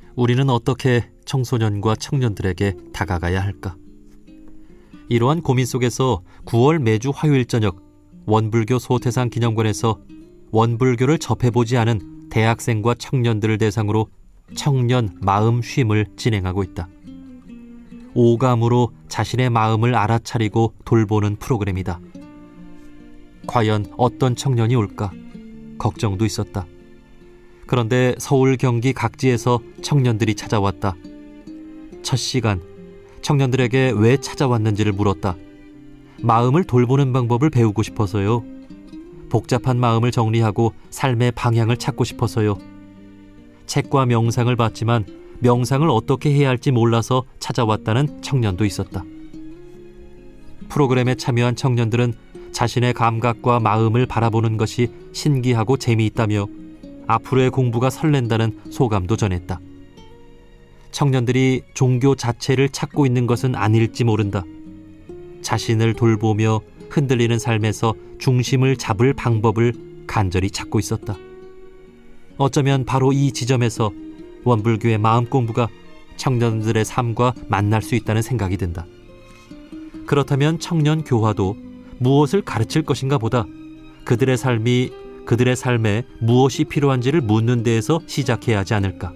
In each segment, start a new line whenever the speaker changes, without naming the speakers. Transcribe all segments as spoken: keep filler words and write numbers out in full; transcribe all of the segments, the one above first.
우리는 어떻게 청소년과 청년들에게 다가가야 할까? 이러한 고민 속에서 구월 매주 화요일 저녁 원불교 소태상 기념관에서 원불교를 접해보지 않은 대학생과 청년들을 대상으로 청년 마음 쉼을 진행하고 있다. 오감으로 자신의 마음을 알아차리고 돌보는 프로그램이다. 과연 어떤 청년이 올까? 걱정도 있었다. 그런데 서울, 경기 각지에서 청년들이 찾아왔다. 첫 시간, 청년들에게 왜 찾아왔는지를 물었다. 마음을 돌보는 방법을 배우고 싶어서요. 복잡한 마음을 정리하고 삶의 방향을 찾고 싶어서요. 책과 명상을 봤지만 명상을 어떻게 해야 할지 몰라서 찾아왔다는 청년도 있었다. 프로그램에 참여한 청년들은 자신의 감각과 마음을 바라보는 것이 신기하고 재미있다며 앞으로의 공부가 설렌다는 소감도 전했다. 청년들이 종교 자체를 찾고 있는 것은 아닐지 모른다. 자신을 돌보며 흔들리는 삶에서 중심을 잡을 방법을 간절히 찾고 있었다. 어쩌면 바로 이 지점에서 원불교의 마음 공부가 청년들의 삶과 만날 수 있다는 생각이 든다. 그렇다면 청년 교화도 무엇을 가르칠 것인가 보다 그들의 삶이 그들의 삶에 무엇이 필요한지를 묻는 데에서 시작해야 하지 않을까.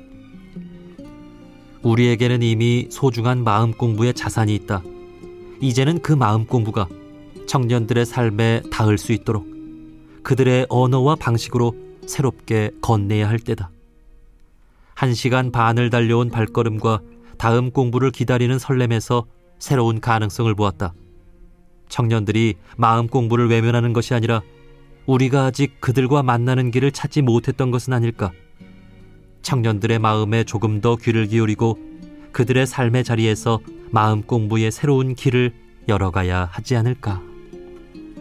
우리에게는 이미 소중한 마음 공부의 자산이 있다. 이제는 그 마음 공부가 청년들의 삶에 닿을 수 있도록 그들의 언어와 방식으로 새롭게 건네야 할 때다. 한 시간 반을 달려온 발걸음과 다음 공부를 기다리는 설렘에서 새로운 가능성을 보았다. 청년들이 마음 공부를 외면하는 것이 아니라 우리가 아직 그들과 만나는 길을 찾지 못했던 것은 아닐까. 청년들의 마음에 조금 더 귀를 기울이고 그들의 삶의 자리에서 마음 공부의 새로운 길을 열어가야 하지 않을까.